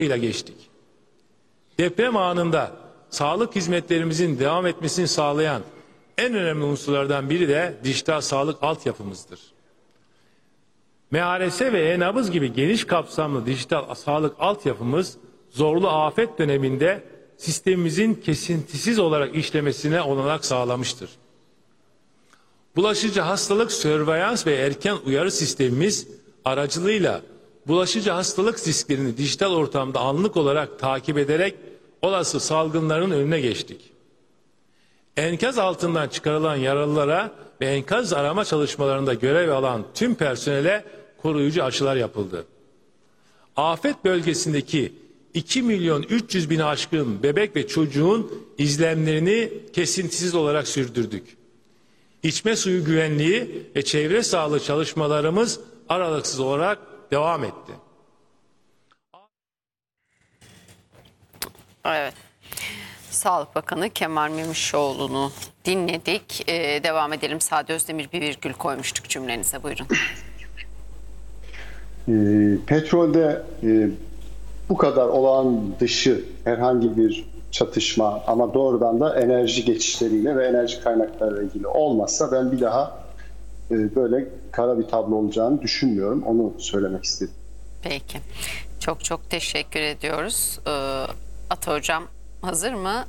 ile geçtik. Deprem anında sağlık hizmetlerimizin devam etmesini sağlayan en önemli unsurlardan biri de dijital sağlık altyapımızdır. MHRS ve e-nabız gibi geniş kapsamlı dijital sağlık altyapımız zorlu afet döneminde sistemimizin kesintisiz olarak işlemesine olanak sağlamıştır. Bulaşıcı hastalık sörveyans ve erken uyarı sistemimiz aracılığıyla bulaşıcı hastalık risklerini dijital ortamda anlık olarak takip ederek olası salgınların önüne geçtik. Enkaz altından çıkarılan yaralılara ve enkaz arama çalışmalarında görev alan tüm personele koruyucu aşılar yapıldı. Afet bölgesindeki 2.300.000'i aşkın bebek ve çocuğun izlemlerini kesintisiz olarak sürdürdük. İçme suyu güvenliği ve çevre sağlığı çalışmalarımız aralıksız olarak devam etti. Evet. Sağlık Bakanı Kemal Memişoğlu'nu dinledik. Devam edelim. Sade Özdemir bir virgül koymuştuk cümlenize. Buyurun. Petrolde bu kadar olağan dışı herhangi bir çatışma ama doğrudan da enerji geçişleriyle ve enerji kaynaklarıyla ilgili olmazsa ben bir daha böyle kara bir tablo olacağını düşünmüyorum. Onu söylemek istedim. Peki. Çok çok teşekkür ediyoruz. Ata Hocam hazır mı?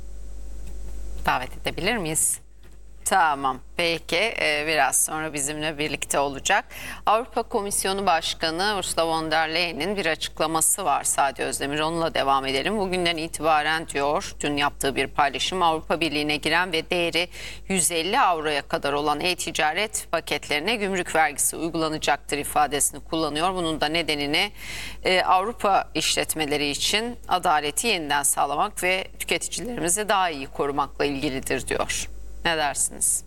Davet edebilir miyiz? Tamam. Peki. Biraz sonra bizimle birlikte olacak. Avrupa Komisyonu Başkanı Ursula von der Leyen'in bir açıklaması var. Sadi Özdemir, onunla devam edelim. Bugünden itibaren diyor, dün yaptığı bir paylaşım, Avrupa Birliği'ne giren ve değeri 150 avroya kadar olan e-ticaret paketlerine gümrük vergisi uygulanacaktır ifadesini kullanıyor. Bunun da nedenini Avrupa işletmeleri için adaleti yeniden sağlamak ve tüketicilerimizi daha iyi korumakla ilgilidir diyor. Ne dersiniz?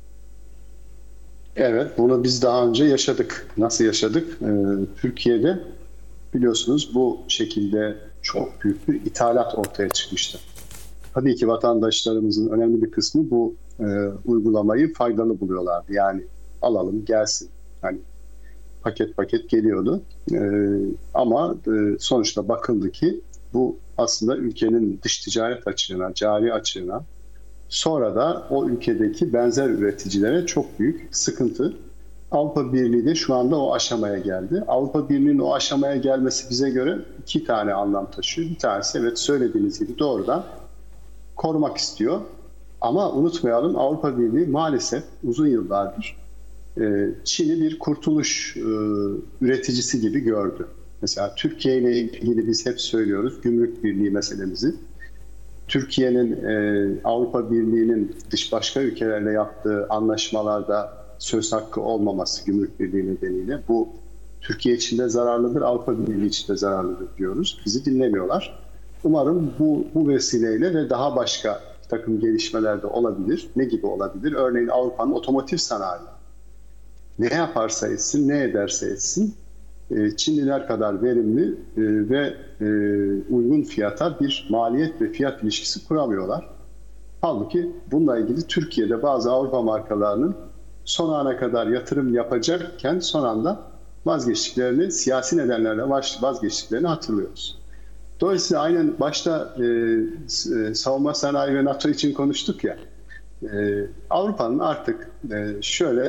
Evet, bunu biz daha önce yaşadık. Nasıl yaşadık? Türkiye'de biliyorsunuz bu şekilde çok büyük bir ithalat ortaya çıkmıştı. Tabii ki vatandaşlarımızın önemli bir kısmı bu uygulamayı faydalı buluyorlardı. Yani alalım gelsin. Hani paket paket geliyordu. Ama sonuçta bakıldı ki bu aslında ülkenin dış ticaret açığına, cari açığına, sonra da o ülkedeki benzer üreticilere çok büyük sıkıntı. Avrupa Birliği de şu anda o aşamaya geldi. Avrupa Birliği'nin o aşamaya gelmesi bize göre iki tane anlam taşıyor. Bir tanesi, evet söylediğiniz gibi, doğrudan korumak istiyor. Ama unutmayalım, Avrupa Birliği maalesef uzun yıllardır Çin'i bir kurtuluş üreticisi gibi gördü. Mesela Türkiye ile ilgili biz hep söylüyoruz gümrük birliği meselemizi. Türkiye'nin Avrupa Birliği'nin dış başka ülkelerle yaptığı anlaşmalarda söz hakkı olmaması gümrük birliği nedeniyle bu Türkiye için de zararlıdır, Avrupa Birliği için de zararlıdır diyoruz. Bizi dinlemiyorlar. Umarım bu vesileyle ve daha başka bir takım gelişmeler de olabilir. Ne gibi olabilir? Örneğin Avrupa'nın otomotiv sanayi ne yaparsa etsin, ne ederse etsin Çinliler kadar verimli ve uygun fiyata bir maliyet ve fiyat ilişkisi kuramıyorlar. Halbuki bununla ilgili Türkiye'de bazı Avrupa markalarının son ana kadar yatırım yapacakken son anda vazgeçtiklerini, siyasi nedenlerle vazgeçtiklerini hatırlıyoruz. Dolayısıyla aynen başta savunma sanayi ve NATO için konuştuk ya, Avrupa'nın artık şöyle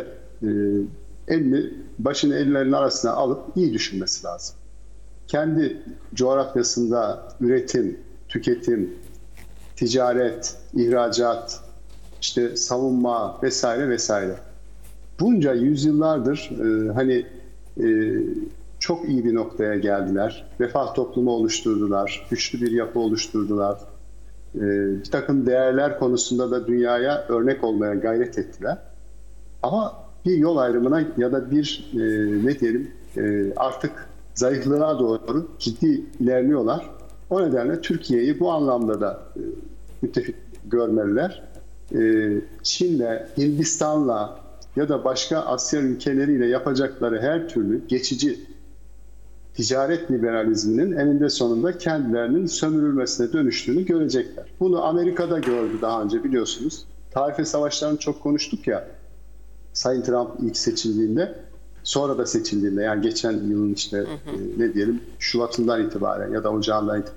başını ellerinin arasına alıp iyi düşünmesi lazım. Kendi coğrafyasında üretim, tüketim, ticaret, ihracat, işte savunma vesaire vesaire. Bunca yüzyıllardır çok iyi bir noktaya geldiler. Refah toplumu oluşturdular, güçlü bir yapı oluşturdular. Bir takım değerler konusunda da dünyaya örnek olmaya gayret ettiler. Ama bir yol ayrımına ya da bir artık zayıflığa doğru ciddi ilerliyorlar. O nedenle Türkiye'yi bu anlamda da müttefik görmeliler. Çin'le, Hindistan'la ya da başka Asya ülkeleriyle yapacakları her türlü geçici ticaret liberalizminin eninde sonunda kendilerinin sömürülmesine dönüştüğünü görecekler. Bunu Amerika'da gördü daha önce, biliyorsunuz. Tarife savaşlarını çok konuştuk ya, Sayın Trump ilk seçildiğinde. sonra da seçildiğinde, yani geçen yılın işte ne diyelim Şubat'ından itibaren ya da Ocağından itibaren